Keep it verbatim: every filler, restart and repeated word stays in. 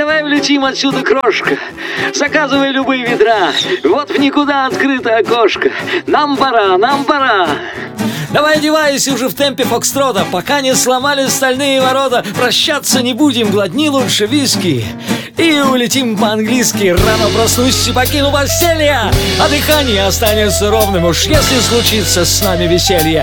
давай улетим отсюда, крошка. Заказывай любые ведра. Вот в никуда открыто окошко. Нам пора, нам пора. Давай одевайся уже в темпе фокстрота, пока не сломали стальные ворота. Прощаться не будем, глотни лучше виски и улетим по-английски. Рано проснусь и покину постелья, а дыхание останется ровным. Уж если случится с нами веселье,